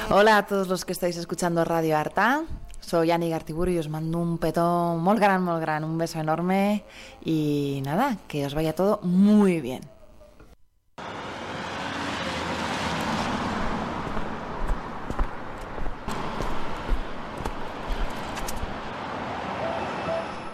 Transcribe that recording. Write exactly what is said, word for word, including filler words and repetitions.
Hola a todos los que estáis escuchando Radio Arta. Soy Ani Gartiburu y os mando un petón muy gran, muy gran, un beso enorme y nada, que os vaya todo muy bien.